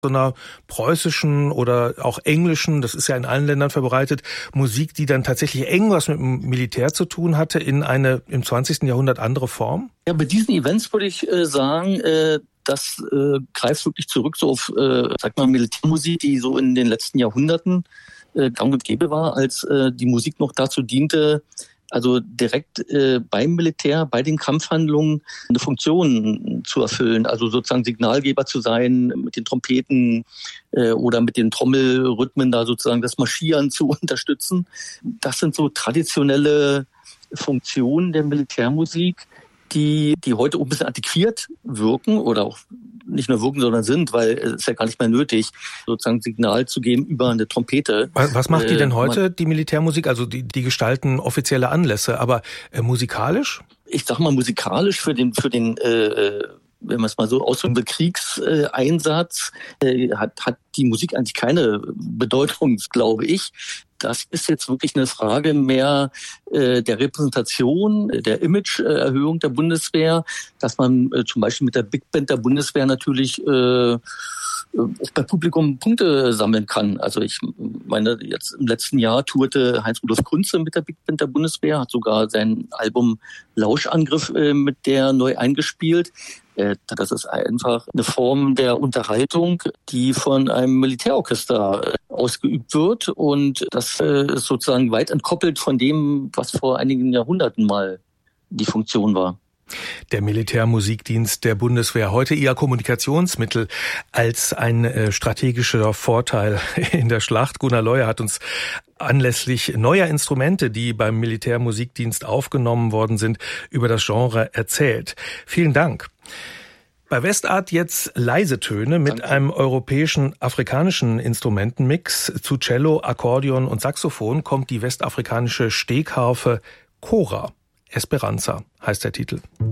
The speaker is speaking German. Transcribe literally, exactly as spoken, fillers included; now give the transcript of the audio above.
so einer preußischen oder auch englischen, das ist ja in allen Ländern verbreitet, Musik, die dann tatsächlich eng was mit dem Militär zu tun hatte, in eine im zwanzigsten Jahrhundert andere Form? Ja, bei diesen Events würde ich äh, sagen, äh, das äh, greift wirklich zurück so auf, äh, sag mal, Militärmusik, die so in den letzten Jahrhunderten äh, gang und gäbe war, als äh, die Musik noch dazu diente, also direkt äh, beim Militär, bei den Kampfhandlungen eine Funktion zu erfüllen, also sozusagen Signalgeber zu sein, mit den Trompeten äh, oder mit den Trommelrhythmen da sozusagen das Marschieren zu unterstützen. Das sind so traditionelle Funktionen der Militärmusik, die die heute auch ein bisschen antiquiert wirken oder auch nicht nur wirken, sondern sind, weil es ist ja gar nicht mehr nötig, sozusagen Signal zu geben über eine Trompete. Was, was macht die denn heute, äh, die Militärmusik? Also die, die gestalten offizielle Anlässe, aber äh, musikalisch? Ich sag mal musikalisch für den, für den äh, wenn man es mal so ausdrücken, Kriegseinsatz, äh, hat, hat die Musik eigentlich keine Bedeutung, glaube ich. Das ist jetzt wirklich eine Frage mehr äh, der Repräsentation, der Imageerhöhung der Bundeswehr, dass man äh, zum Beispiel mit der Big Band der Bundeswehr natürlich äh, auch beim Publikum Punkte sammeln kann. Also ich meine, jetzt im letzten Jahr tourte Heinz-Rudolf Kunze mit der Big Band der Bundeswehr, hat sogar sein Album Lauschangriff äh, mit der neu eingespielt. Das ist einfach eine Form der Unterhaltung, die von einem Militärorchester ausgeübt wird. Und das ist sozusagen weit entkoppelt von dem, was vor einigen Jahrhunderten mal die Funktion war. Der Militärmusikdienst der Bundeswehr, heute eher Kommunikationsmittel als ein äh, strategischer Vorteil in der Schlacht. Gunnar Leuer hat uns anlässlich neuer Instrumente, die beim Militärmusikdienst aufgenommen worden sind, über das Genre erzählt. Vielen Dank. Bei Westart jetzt leise Töne mit Danke. Einem europäischen, afrikanischen Instrumentenmix. Zu Cello, Akkordeon und Saxophon kommt die westafrikanische Stegharfe Kora. Esperanza heißt der Titel.